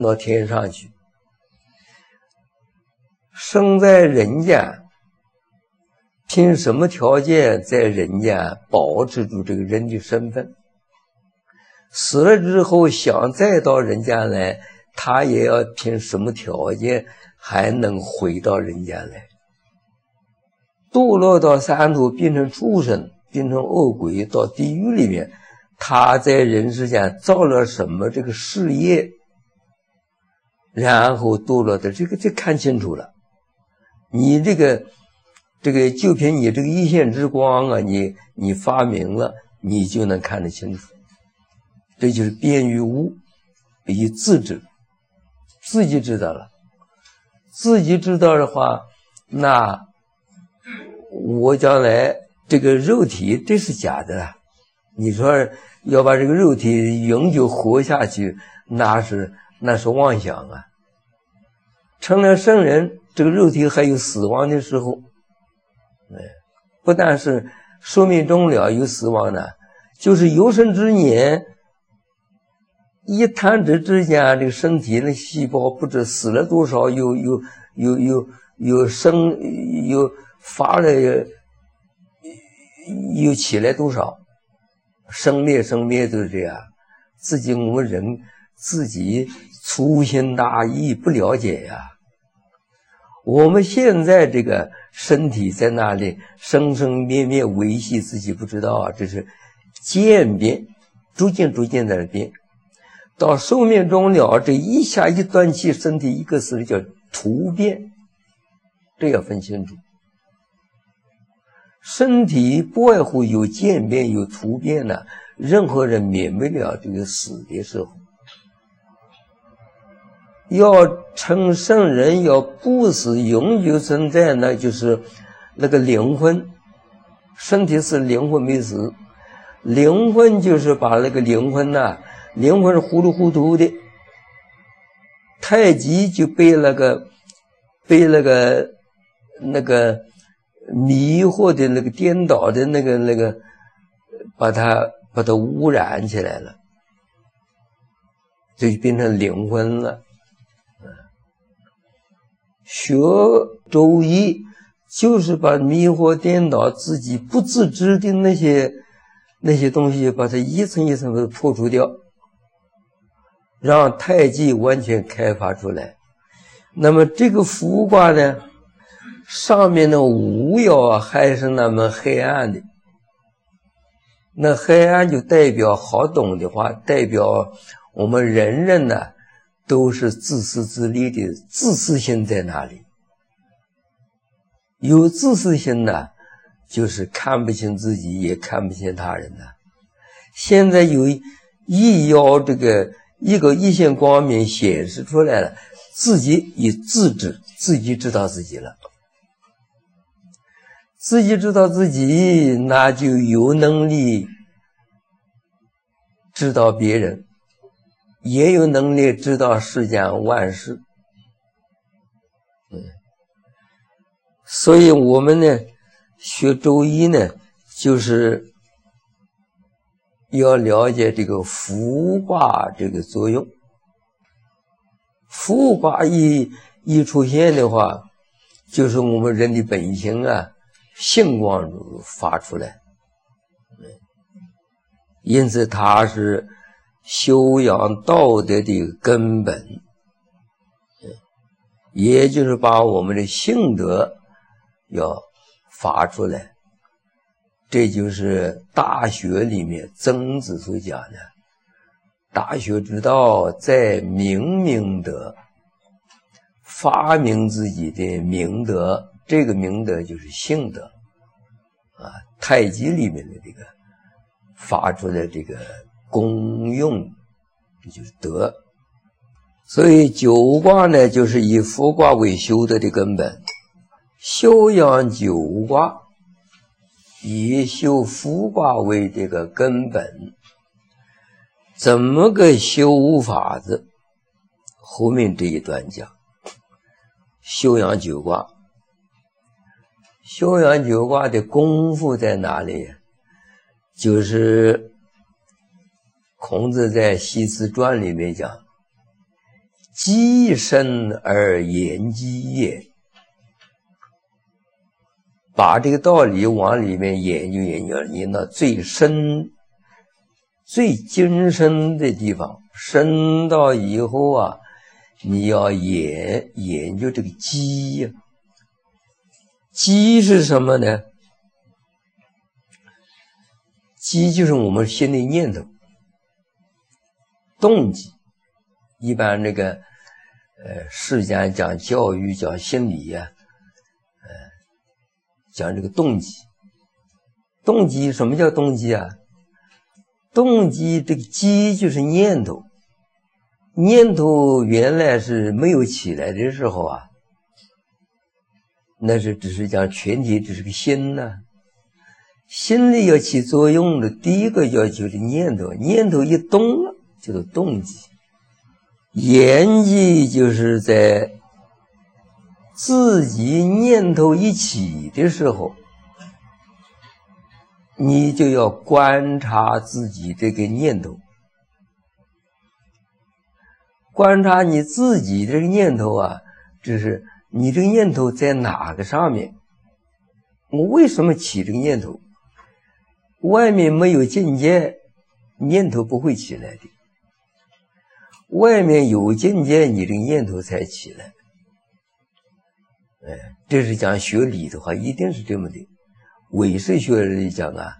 到天上去，生在人间，凭什么条件在人间保持住这个人的身份？死了之后想再到人间来，他也要凭什么条件还能回到人间来？堕落到三途，变成畜生，变成恶鬼，到地狱里面，他在人世间造了什么这个事业，然后堕落的这看清楚了。你这个就凭你这个一线之光啊，你发明了，你就能看得清楚。这就是边于无，以自知，自己知道了。自己知道的话，那我将来这个肉体这是假的，你说要把这个肉体永久活下去，那是妄想啊。成了圣人，这个肉体还有死亡的时候，不但是寿命终了有死亡的，就是有生之年，一弹指之间，这个身体的细胞不知死了多少，有生有发了，又起来多少，生灭都是这样。我们人自己粗心大意不了解呀。我们现在这个身体在那里生生灭灭维系自己不知道啊，这是渐变，逐渐在那变。到寿命终了，这一下一断气，身体一个死叫突变，这要分清楚。身体不外乎有渐变有突变的，任何人免不了这个死的时候。要成圣人，要不死永久存在，那就是那个灵魂。身体是灵魂没死，灵魂就是把那个灵魂灵魂是糊里糊涂的。太极就被那个迷惑的那个颠倒的那个把它污染起来了，就变成灵魂了。学周易就是把迷惑颠倒自己不自知的那些东西，把它一层一层的破除掉，让太极完全开发出来。那么这个伏卦呢，上面的五爻还是那么黑暗的，那黑暗就代表好懂的话，代表我们人都是自私自利的，自私心在哪里？有自私心就是看不清自己，也看不清他人现在有一爻这个一个一线光明显示出来了，自己以自知，自己知道自己了。自己知道自己，那就有能力知道别人，也有能力知道世间万事。所以我们学周易就是要了解这个伏卦这个作用。伏卦一出现的话，就是我们人的本性性光发出来。因此它是修养道德的根本，也就是把我们的性德要发出来。这就是大学里面曾子所讲的，大学之道在明德，发明自己的明德，这个明德就是性德太极里面的这个发出来这个功用，这就是德。所以九卦就是以伏卦为修德的根本，修养九卦以修伏卦为这个根本。怎么个修法子？后面这一段讲修养九卦。修养九卦的功夫在哪里？就是孔子在《系辞传》里面讲， 机深而言机也。把这个道理往里面研究研究，研到最深、最精深的地方，深到以后啊，你要研究这个机呀。机是什么呢？机就是我们心里念头、动机。一般这个世间讲教育、讲心理呀，讲这个动机。动机什么叫动机啊？动机这个机就是念头。念头原来是没有起来的时候啊，那是只是讲全体只是个心呢。心里要起作用的第一个要求是念头，念头一动了就是动机。言机就是在自己念头一起的时候，你就要观察自己这个念头，观察你自己这个念头啊，就是你这个念头在哪个上面？我为什么起这个念头？外面没有境界，念头不会起来的。外面有境界，你这个念头才起来。这是讲学理的话，一定是这么的。唯识学里讲啊，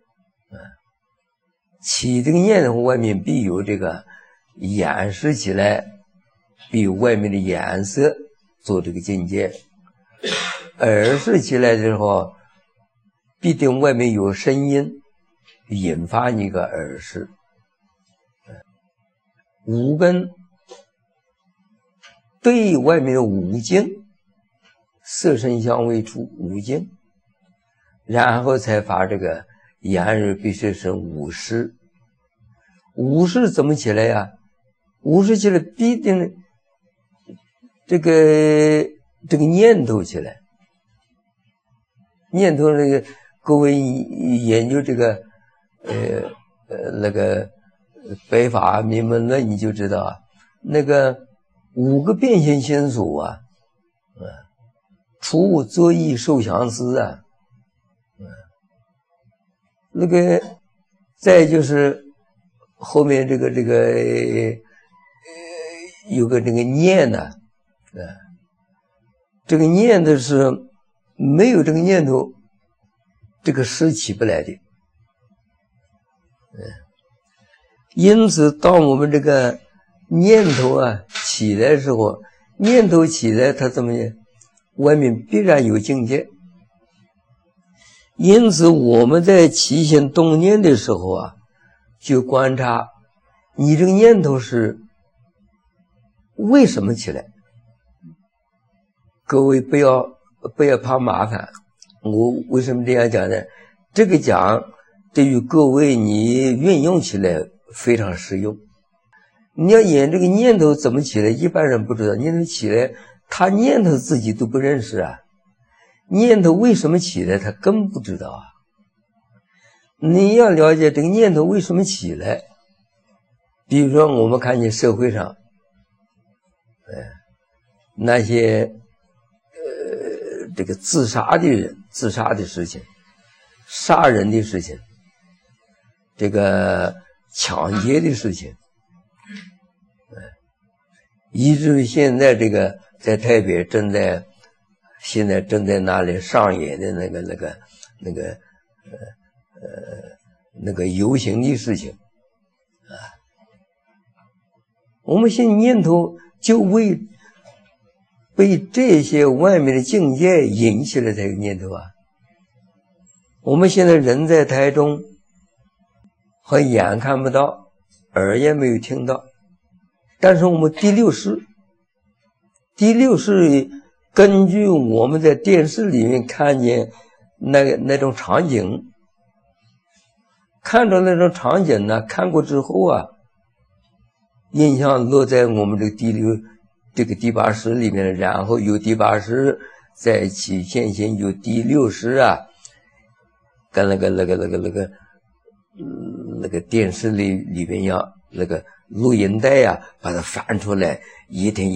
起这个念头，外面必有这个掩饰起来，必有外面的颜色做这个境界。耳识起来的时候，必定外面有声音引发你个耳识。五根对外面的五境，色声香味触五境，然后才发这个眼耳鼻舌身五识。五识怎么起来呀？五识起来必定这个念头起来。念头那个各位研究这个那个白法明门论，你就知道啊，那个五个变现心所啊，除作意受想思啊，那个再就是后面这个有个这个念呢，这个念的是没有这个念头，这个识起不来的。因此当我们这个念头啊起来的时候，念头起来它怎么样？外面必然有境界。因此我们在起心动念的时候啊，就观察你这个念头是为什么起来。各位不要怕麻烦，我为什么这样讲呢？这个讲对于各位你运用起来非常实用。你要演这个念头怎么起来，一般人不知道。念头起来，他念头自己都不认识啊，念头为什么起来他更不知道啊。你要了解这个念头为什么起来。比如说我们看见社会上那些这个自杀的人，自杀的事情，杀人的事情，这个抢劫的事情，以至于现在这个在台北现在正在那里上演的那个游行的事情啊，我们现在念头就被这些外面的境界引起了这个念头啊。我们现在人在台中，和眼看不到，耳也没有听到，但是我们第六识根据我们在电视里面看见那种场景，看到那种场景呢，看过之后啊，印象落在我们这个第八识里面，然后有第八识再起现行，有第六识啊，跟那个电视里边要那个录音带呀，把它翻出来，一天